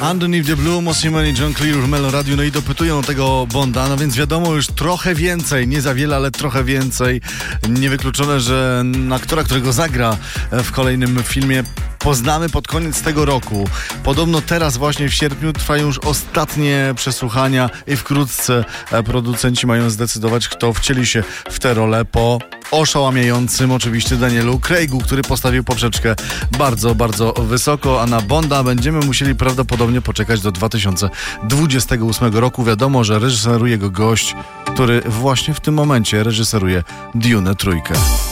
Underneath the Blue, Mosimann i John Clear w Melo Radio, no i dopytują o tego Bonda, no więc wiadomo już trochę więcej, nie za wiele, ale trochę więcej. Niewykluczone, że aktora, którego zagra w kolejnym filmie, poznamy pod koniec tego roku. Podobno teraz właśnie w sierpniu trwają już ostatnie przesłuchania i wkrótce producenci mają zdecydować, kto wcieli się w tę rolę po oszałamiającym oczywiście Danielu Craigu, który postawił poprzeczkę bardzo, bardzo wysoko, a na Bonda będziemy musieli prawdopodobnie poczekać do 2028 roku. Wiadomo, że reżyseruje go gość, który właśnie w tym momencie reżyseruje Dune 3.